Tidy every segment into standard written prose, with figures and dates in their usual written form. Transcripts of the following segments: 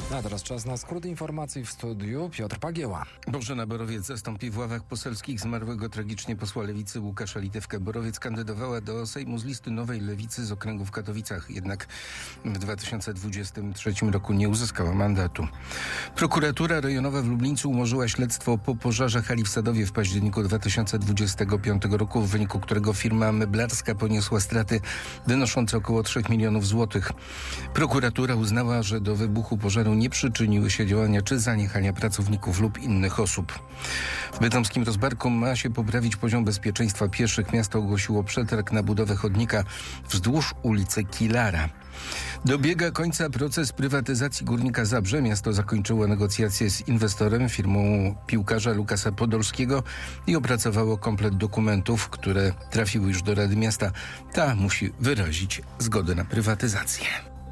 A teraz czas na skrót informacji w studiu. Piotr Pagieła. Bożena Borowiec zastąpi w ławach poselskich zmarłego tragicznie posła Lewicy Łukasza Litewkę. Borowiec kandydowała do Sejmu z listy Nowej Lewicy z okręgu w Katowicach, jednak w 2023 roku nie uzyskała mandatu. Prokuratura rejonowa w Lublińcu umorzyła śledztwo po pożarze hali w Sadowie w październiku 2025 roku, w wyniku którego firma meblarska poniosła straty wynoszące około 3 milionów złotych. Prokuratura uznała, że do wybuchu pożaru nie przyczyniły się działania czy zaniechania pracowników lub innych osób. W bytomskim Rozbarku ma się poprawić poziom bezpieczeństwa pieszych. Miasto ogłosiło przetarg na budowę chodnika wzdłuż ulicy Kilara. Dobiega końca proces prywatyzacji Górnika Zabrze. Miasto zakończyło negocjacje z inwestorem, firmą piłkarza Lukasa Podolskiego i opracowało komplet dokumentów, które trafiły już do Rady Miasta. Ta musi wyrazić zgodę na prywatyzację.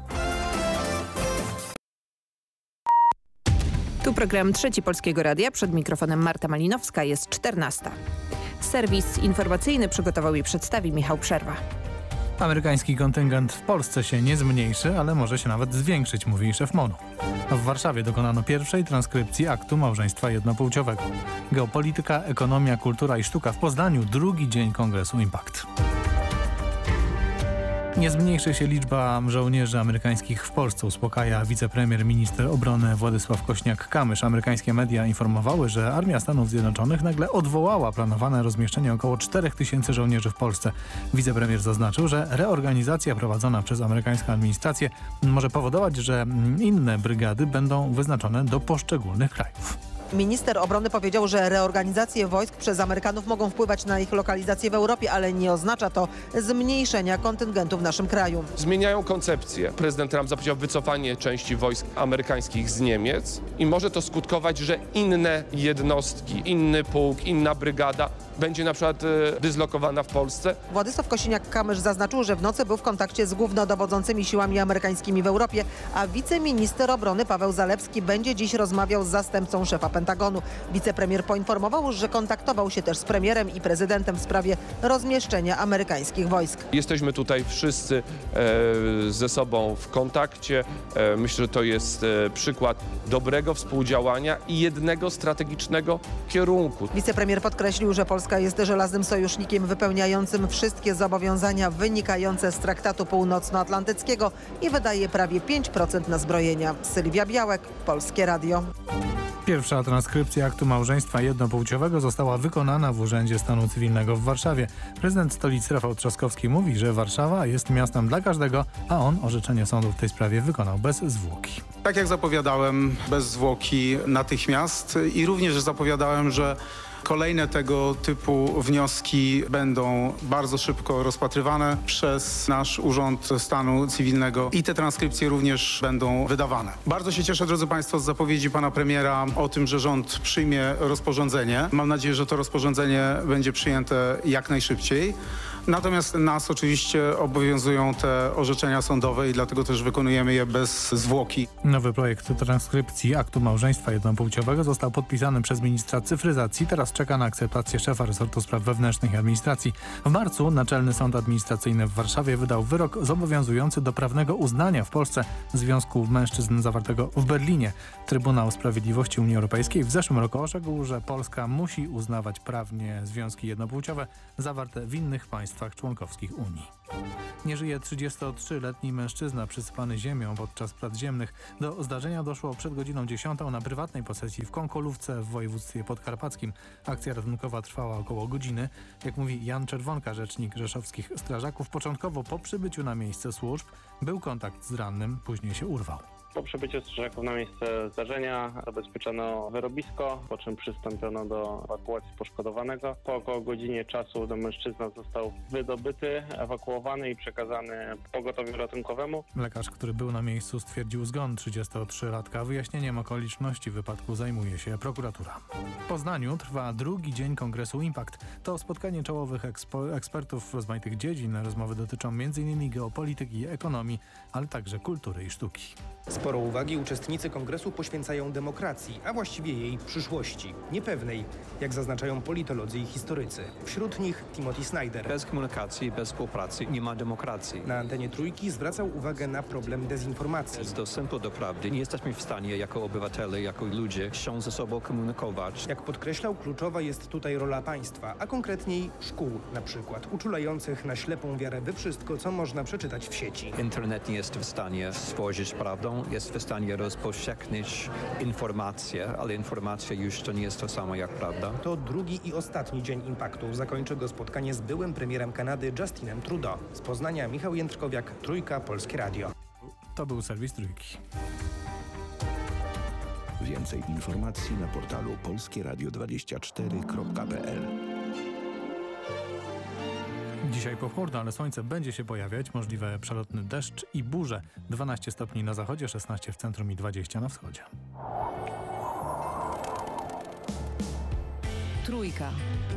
Tu program Trzeci Polskiego Radia. Przed mikrofonem Marta Malinowska. Jest 14. Serwis informacyjny przygotował i przedstawi Michał Przerwa. Amerykański kontyngent w Polsce się nie zmniejszy, ale może się nawet zwiększyć, mówi szef MON-u. W Warszawie dokonano pierwszej transkrypcji aktu małżeństwa jednopłciowego. Geopolityka, ekonomia, kultura i sztuka w Poznaniu. Drugi dzień kongresu Impact. Nie zmniejszy się liczba żołnierzy amerykańskich w Polsce, uspokaja wicepremier minister obrony Władysław Kośniak-Kamysz. Amerykańskie media informowały, że Armia Stanów Zjednoczonych nagle odwołała planowane rozmieszczenie około 4000 żołnierzy w Polsce. Wicepremier zaznaczył, że reorganizacja prowadzona przez amerykańską administrację może powodować, że inne brygady będą wyznaczone do poszczególnych krajów. Minister obrony powiedział, że reorganizacje wojsk przez Amerykanów mogą wpływać na ich lokalizację w Europie, ale nie oznacza to zmniejszenia kontyngentu w naszym kraju. Zmieniają koncepcję. Prezydent Trump zapowiedział wycofanie części wojsk amerykańskich z Niemiec i może to skutkować, że inne jednostki, inny pułk, inna brygada będzie na przykład dyslokowana w Polsce. Władysław Kosiniak-Kamysz zaznaczył, że w nocy był w kontakcie z głównodowodzącymi siłami amerykańskimi w Europie, a wiceminister obrony Paweł Zalewski będzie dziś rozmawiał z zastępcą szefa Pentagonu. Wicepremier poinformował, że kontaktował się też z premierem i prezydentem w sprawie rozmieszczenia amerykańskich wojsk. Jesteśmy tutaj wszyscy ze sobą w kontakcie. Myślę, że to jest przykład dobrego współdziałania i jednego strategicznego kierunku. Wicepremier podkreślił, że Polska jest żelaznym sojusznikiem wypełniającym wszystkie zobowiązania wynikające z Traktatu Północnoatlantyckiego i wydaje prawie 5% na zbrojenia. Sylwia Białek, Polskie Radio. Pierwsza transkrypcja aktu małżeństwa jednopłciowego została wykonana w Urzędzie Stanu Cywilnego w Warszawie. Prezydent stolicy Rafał Trzaskowski mówi, że Warszawa jest miastem dla każdego, a on orzeczenie sądu w tej sprawie wykonał bez zwłoki. Tak jak zapowiadałem, bez zwłoki natychmiast i również zapowiadałem, że kolejne tego typu wnioski będą bardzo szybko rozpatrywane przez nasz Urząd Stanu Cywilnego i te transkrypcje również będą wydawane. Bardzo się cieszę, drodzy Państwo, z zapowiedzi pana premiera o tym, że rząd przyjmie rozporządzenie. Mam nadzieję, że to rozporządzenie będzie przyjęte jak najszybciej. Natomiast nas oczywiście obowiązują te orzeczenia sądowe i dlatego też wykonujemy je bez zwłoki. Nowy projekt transkrypcji aktu małżeństwa jednopłciowego został podpisany przez ministra cyfryzacji. Teraz czeka na akceptację szefa resortu spraw wewnętrznych i administracji. W marcu Naczelny Sąd Administracyjny w Warszawie wydał wyrok zobowiązujący do prawnego uznania w Polsce związku mężczyzn zawartego w Berlinie. Trybunał Sprawiedliwości Unii Europejskiej w zeszłym roku orzekł, że Polska musi uznawać prawnie związki jednopłciowe zawarte w innych państwach członkowskich Unii. Nie żyje 33-letni mężczyzna przysypany ziemią podczas prac ziemnych. Do zdarzenia doszło przed godziną 10 na prywatnej posesji w Konkolówce w województwie podkarpackim. Akcja ratunkowa trwała około godziny. Jak mówi Jan Czerwonka, rzecznik rzeszowskich strażaków, początkowo po przybyciu na miejsce służb był kontakt z rannym, później się urwał. Po przybyciu strażaków na miejsce zdarzenia zabezpieczono wyrobisko, po czym przystąpiono do ewakuacji poszkodowanego. Po około godzinie czasu mężczyzna został wydobyty, ewakuowany i przekazany pogotowiu ratunkowemu. Lekarz, który był na miejscu, stwierdził zgon 33-latka. Wyjaśnieniem okoliczności wypadku zajmuje się prokuratura. W Poznaniu trwa drugi dzień kongresu Impact. To spotkanie czołowych ekspertów rozmaitych dziedzin. Rozmowy dotyczą m.in. geopolityki, ekonomii, ale także kultury i sztuki. Sporo uwagi uczestnicy kongresu poświęcają demokracji, a właściwie jej przyszłości, niepewnej, jak zaznaczają politolodzy i historycy. Wśród nich Timothy Snyder. Bez komunikacji, bez współpracy nie ma demokracji. Na antenie Trójki zwracał uwagę na problem dezinformacji. Jest dostępu do prawdy. Nie jesteśmy w stanie jako obywatele, jako ludzie się ze sobą komunikować. Jak podkreślał, kluczowa jest tutaj rola państwa, a konkretniej szkół na przykład, uczulających na ślepą wiarę we wszystko, co można przeczytać w sieci. Internet nie jest w stanie stworzyć prawdą, jest w stanie rozpowszechnić informacje, ale informacja już to nie jest to samo jak prawda. To drugi i ostatni dzień impaktu. Zakończy go spotkanie z byłym premierem Kanady Justinem Trudeau. Z Poznania Michał Jędrkowiak, Trójka, Polskie Radio. To był serwis Trójki. Więcej informacji na portalu polskieradio24.pl. Dzisiaj pochmurno, ale słońce będzie się pojawiać, możliwe przelotny deszcz i burze. 12 stopni na zachodzie, 16 w centrum i 20 na wschodzie. Trójka.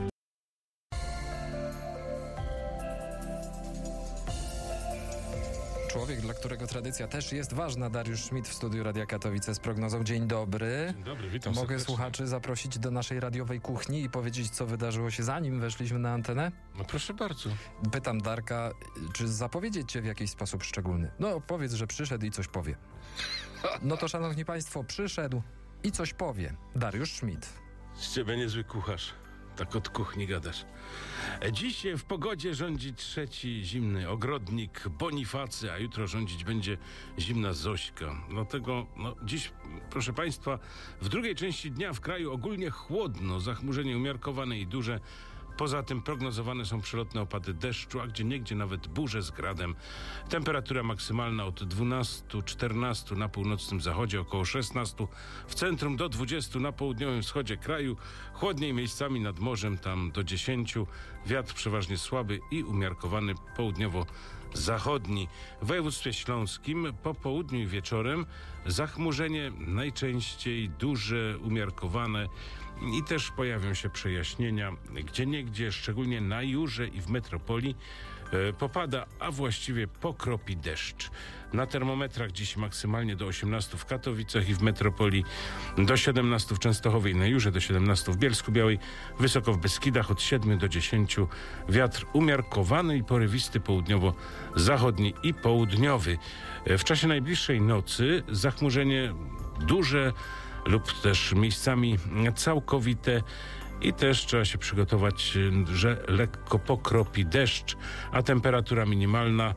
Człowiek, dla którego tradycja też jest ważna. Dariusz Schmidt w studiu Radia Katowice z prognozą. Dzień dobry. Dzień dobry, witam Mogę serdecznie. słuchaczy zaprosić do naszej radiowej kuchni i powiedzieć, co wydarzyło się zanim weszliśmy na antenę? No proszę bardzo. Pytam Darka, czy zapowiedzieć cię w jakiś sposób szczególny? No powiedz, że przyszedł i coś powie. No to szanowni państwo, przyszedł i coś powie. Dariusz Schmidt. Z ciebie niezły kucharz. Tak od kuchni gadasz. Dziś w pogodzie rządzi trzeci zimny ogrodnik Bonifacy, a jutro rządzić będzie zimna Zośka. Dlatego dziś, proszę państwa, w drugiej części dnia w kraju ogólnie chłodno, zachmurzenie umiarkowane i duże. Poza tym prognozowane są przelotne opady deszczu, a gdzieniegdzie nawet burze z gradem. Temperatura maksymalna od 12-14 na północnym zachodzie, około 16 w centrum, do 20 na południowym wschodzie kraju. Chłodniej miejscami nad morzem, tam do 10. Wiatr przeważnie słaby i umiarkowany południowo-zachodni. W województwie śląskim po południu i wieczorem zachmurzenie najczęściej duże, umiarkowane i też pojawią się przejaśnienia. Gdzieniegdzie, szczególnie na Jurze i w metropolii, popada, a właściwie pokropi deszcz. Na termometrach dziś maksymalnie do 18 w Katowicach i w metropolii, do 17 w Częstochowie i na Jurze, do 17 w Bielsku-Białej, wysoko w Beskidach od 7 do 10. Wiatr umiarkowany i porywisty południowo-zachodni i południowy. W czasie najbliższej nocy zachmurzenie duże lub też miejscami całkowite i też trzeba się przygotować, że lekko pokropi deszcz, a temperatura minimalna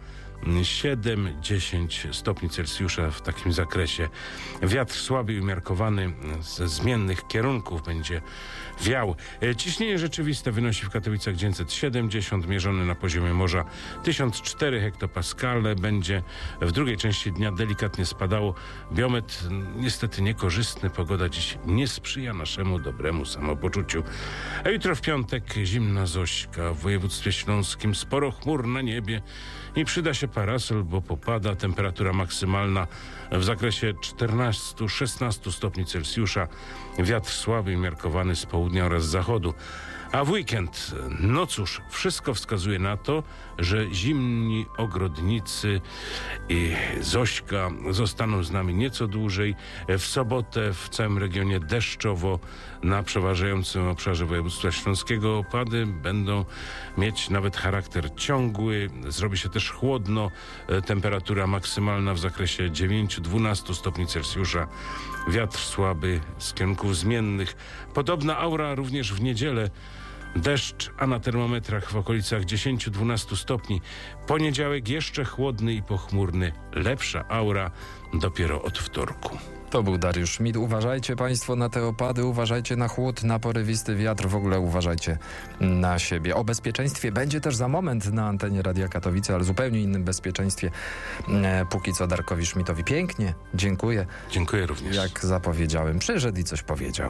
7-10 stopni Celsjusza w takim zakresie. Wiatr słaby i umiarkowany ze zmiennych kierunków będzie wiał. Ciśnienie rzeczywiste wynosi w Katowicach 970, mierzone na poziomie morza 1004 hektopaskale. Będzie w drugiej części dnia delikatnie spadało. Biometr niestety niekorzystny. Pogoda dziś nie sprzyja naszemu dobremu samopoczuciu. A jutro w piątek zimna Zośka. W województwie śląskim sporo chmur na niebie i przyda się parasol, bo popada. Temperatura maksymalna w zakresie 14-16 stopni Celsjusza. Wiatr słaby i umiarkowany z południa oraz z zachodu. A w weekend, no cóż, wszystko wskazuje na to, że zimni ogrodnicy i Zośka zostaną z nami nieco dłużej. W sobotę w całym regionie deszczowo, na przeważającym obszarze województwa śląskiego opady będą mieć nawet charakter ciągły. Zrobi się też chłodno. Temperatura maksymalna w zakresie 9-12 stopni Celsjusza. Wiatr słaby z kierunków zmiennych. Podobna aura również w niedzielę. Deszcz, a na termometrach w okolicach 10-12 stopni. Poniedziałek jeszcze chłodny i pochmurny. Lepsza aura dopiero od wtorku. To był Dariusz Schmidt. Uważajcie państwo na te opady, uważajcie na chłód, na porywisty wiatr, w ogóle uważajcie na siebie. O bezpieczeństwie będzie też za moment na antenie Radia Katowice, ale zupełnie innym bezpieczeństwie. Póki co Darkowi Schmidtowi pięknie dziękuję. Dziękuję również. Jak zapowiedziałem, przyszedł i coś powiedział.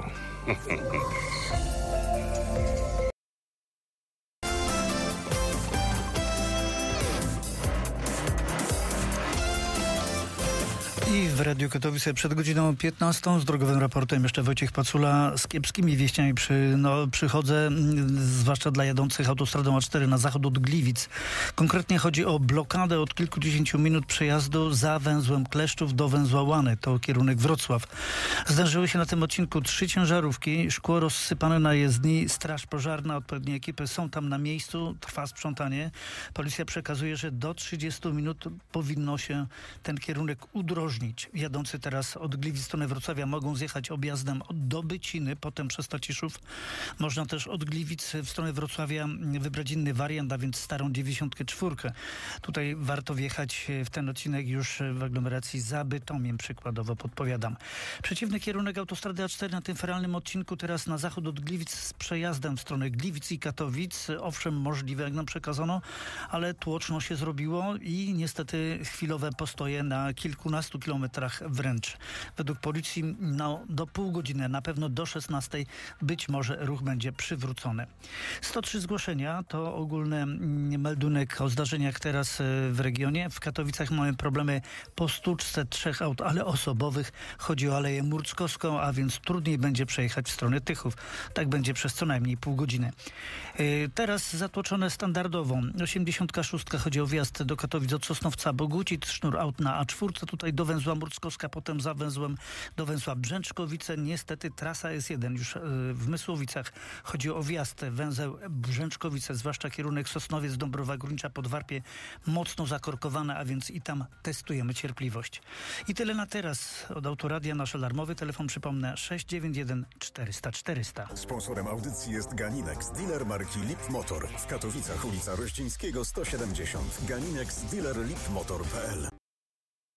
I w Radiu Katowice przed godziną 15 z drogowym raportem jeszcze Wojciech Pacula. Z kiepskimi wieściami przychodzę, zwłaszcza dla jadących autostradą A4 na zachód od Gliwic. Konkretnie chodzi o blokadę od kilkudziesięciu minut przejazdu za węzłem Kleszczów do węzła Łany. To kierunek Wrocław. Zdarzyły się na tym odcinku 3 ciężarówki, szkło rozsypane na jezdni, straż pożarna, odpowiednie ekipy są tam na miejscu, trwa sprzątanie. Policja przekazuje, że do 30 minut powinno się ten kierunek udrożnić. Jadący teraz od Gliwic w stronę Wrocławia mogą zjechać objazdem do Byciny, potem przez Taciszów. Można też od Gliwic w stronę Wrocławia wybrać inny wariant, a więc starą 94. Tutaj warto wjechać w ten odcinek już w aglomeracji za Bytomiem, przykładowo podpowiadam. Przeciwny kierunek autostrady A4 na tym feralnym odcinku teraz na zachód od Gliwic z przejazdem w stronę Gliwic i Katowic. Owszem, możliwe, jak nam przekazano, ale tłoczno się zrobiło i niestety chwilowe postoje na kilkunastu kilometrach wręcz. Według policji do pół godziny, na pewno do 16 być może ruch będzie przywrócony. 103 zgłoszenia to ogólny meldunek o zdarzeniach teraz w regionie. W Katowicach mamy problemy po stłuczce 3 aut, ale osobowych. Chodzi o Aleję Murckowską, a więc trudniej będzie przejechać w stronę Tychów. Tak będzie przez co najmniej pół godziny. Teraz zatłoczone standardową. 86 chodzi o wjazd do Katowic od Sosnowca Bogucic, sznur aut na A4, tutaj do węzła Murckowska, potem za węzłem do węzła Brzęczkowice. Niestety trasa S1 już w Mysłowicach. Chodzi o wjazd węzeł Brzęczkowice, zwłaszcza kierunek Sosnowiec, Dąbrowa Górnicza, Podwarpie mocno zakorkowane, a więc i tam testujemy cierpliwość. I tyle na teraz. Od Autoradia nasz alarmowy telefon, przypomnę, 691 400 400. Sponsorem audycji jest Ganinex, dealer marki Lip Motor. W Katowicach ulica Rościńskiego 170. Ganinex, dealer lipmotor.pl.